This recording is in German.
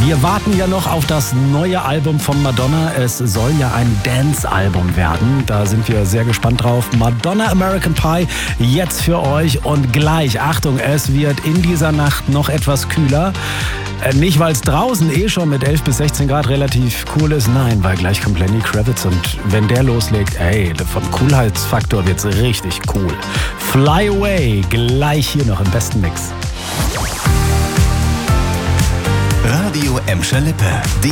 Wir warten ja noch auf das neue Album von Madonna. Es soll ja ein Dance-Album werden. Da sind wir sehr gespannt drauf. Madonna American Pie jetzt für euch. Und gleich, Achtung, es wird in dieser Nacht noch etwas kühler. Nicht, weil es draußen schon mit 11 bis 16 Grad relativ cool ist. Nein, weil gleich kommt Lenny Kravitz. Und wenn der loslegt, vom Coolheitsfaktor wird's richtig cool. Fly Away, gleich hier noch im besten Mix. Radio Emscher Lippe.